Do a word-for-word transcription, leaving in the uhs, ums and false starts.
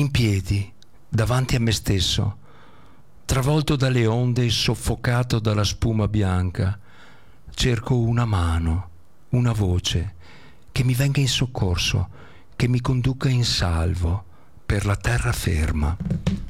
in piedi, davanti a me stesso, travolto dalle onde e soffocato dalla spuma bianca, cerco una mano, una voce, che mi venga in soccorso, che mi conduca in salvo per la terraferma.